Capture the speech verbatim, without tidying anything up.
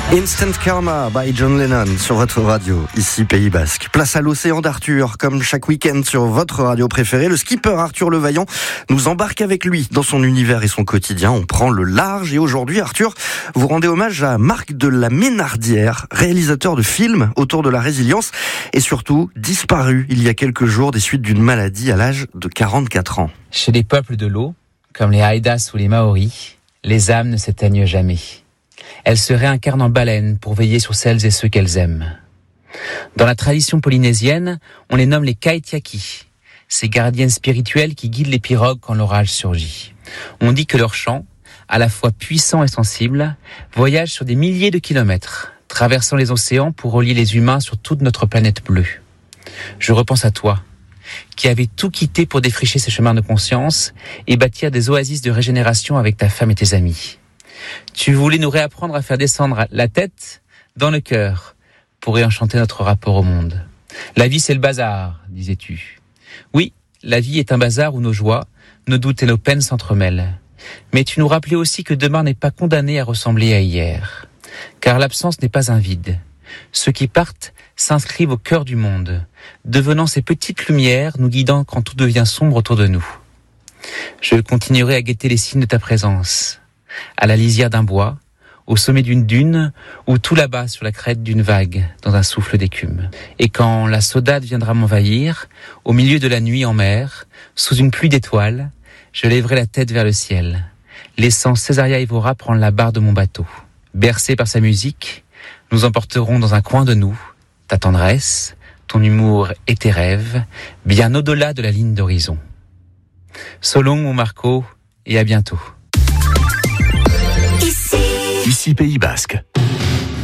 Instant Karma by John Lennon sur votre radio, ici Pays Basque. Place à l'océan d'Arthur, comme chaque week-end sur votre radio préférée. Le skipper Arthur Levaillant nous embarque avec lui dans son univers et son quotidien. On prend le large et aujourd'hui, Arthur, vous rendez hommage à Marc de la Ménardière, réalisateur de films autour de la résilience et surtout disparu il y a quelques jours des suites d'une maladie à l'âge de quarante-quatre ans. Chez les peuples de l'eau, comme les Haïdas ou les Maoris, les âmes ne s'éteignent jamais. Elles se réincarnent en baleines pour veiller sur celles et ceux qu'elles aiment. Dans la tradition polynésienne, on les nomme les Kaitiaki, ces gardiennes spirituelles qui guident les pirogues quand l'orage surgit. On dit que leur chant, à la fois puissant et sensible, voyage sur des milliers de kilomètres, traversant les océans pour relier les humains sur toute notre planète bleue. Je repense à toi, qui avais tout quitté pour défricher ces chemins de conscience et bâtir des oasis de régénération avec ta femme et tes amis. Tu voulais nous réapprendre à faire descendre la tête dans le cœur pour réenchanter notre rapport au monde. La vie, c'est le bazar, disais-tu. Oui, la vie est un bazar où nos joies, nos doutes et nos peines s'entremêlent. Mais tu nous rappelais aussi que demain n'est pas condamné à ressembler à hier. Car l'absence n'est pas un vide. Ceux qui partent s'inscrivent au cœur du monde, devenant ces petites lumières nous guidant quand tout devient sombre autour de nous. Je continuerai à guetter les signes de ta présence. À la lisière d'un bois, au sommet d'une dune, ou tout là-bas sur la crête d'une vague, dans un souffle d'écume. Et quand la saudade viendra m'envahir, au milieu de la nuit en mer, sous une pluie d'étoiles, je lèverai la tête vers le ciel, laissant Césaria Évora prendre la barre de mon bateau. Bercés par sa musique, nous emporterons dans un coin de nous ta tendresse, ton humour et tes rêves, bien au-delà de la ligne d'horizon. So long, mon Marco, et à bientôt. Ici Pays Basque.